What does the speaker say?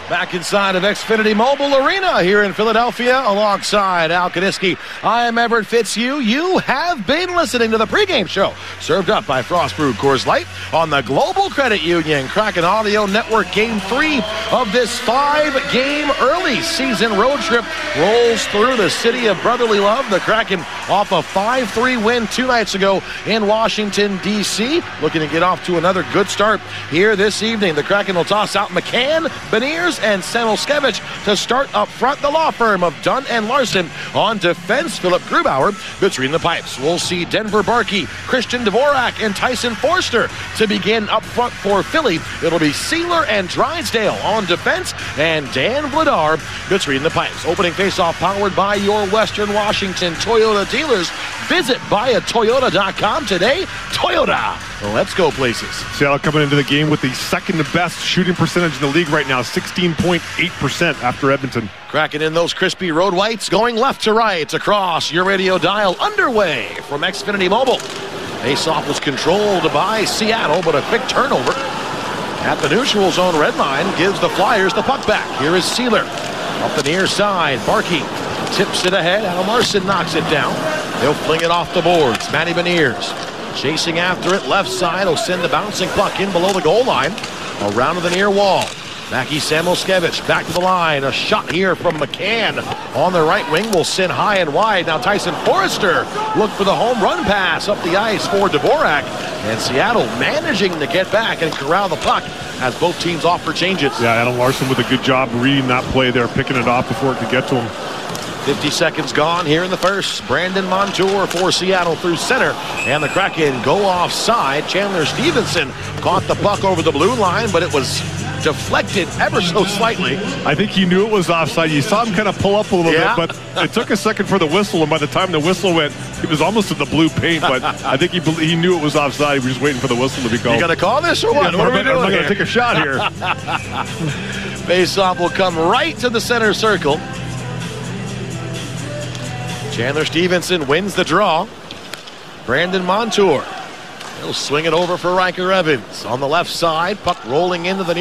Back inside of Xfinity Mobile Arena here in Philadelphia alongside Al Kaniski. I am Everett Fitzhugh. You have been listening to the pregame show served up by Frost Brewed Coors Light on the Global Credit Union Kraken Audio Network. Game 3 of this 5-game early season road trip rolls through the city of brotherly love. The Kraken off a 5-3 win 2 nights ago in Washington, D.C. Looking to get off to another good start here this evening. The Kraken will toss out McCann, Beniers, and Samuelskevich to start up front. The law firm of Dunn and Larson on defense. Philip Grubauer between the pipes. We'll see Denver Barkey, Christian Dvorak, and Tyson Forster to begin up front for Philly. It'll be Sealer and Drysdale on defense, and Dan Vladar between the pipes. Opening faceoff powered by your Western Washington Toyota dealers. Visit buyatoyota.com today. Toyota, let's go places. Seattle coming into the game with the second best shooting percentage in the league right now, 16.8% after Edmonton. Cracking in those crispy road whites, going left to right across your radio dial. Underway from Xfinity Mobile. Faceoff was controlled by Seattle, but a quick turnover at the neutral zone red line gives the Flyers the puck back. Here is Sealer up the near side. Barkey tips it ahead. Al Larson knocks it down. They'll fling it off the boards. Matty Beniers chasing after it. Left side will send the bouncing puck in below the goal line. Around to the near wall. Mackie Samuelskevich back to the line. A shot here from McCann on the right wing will send high and wide. Now Tyson Forster look for the home run pass up the ice for Dvorak. And Seattle managing to get back and corral the puck as both teams offer changes. Yeah, Adam Larson with a good job reading that play there, picking it off before it could get to him. 50 seconds gone here in the first. Brandon Montour for Seattle through center. And the Kraken go offside. Chandler Stevenson caught the puck over the blue line, but it was deflected ever so slightly. I think he knew it was offside. You saw him kind of pull up a little bit, but it took a second for the whistle, and by the time the whistle went, he was almost in the blue paint, but I think he knew it was offside. He was just waiting for the whistle to be called. You going to call this or what? Yeah, what are we doing? I'm going to take a shot here. Faceoff will come right to the center circle. Chandler Stevenson wins the draw. Brandon Montour. He'll swing it over for Riker Evans. On the left side, puck rolling into the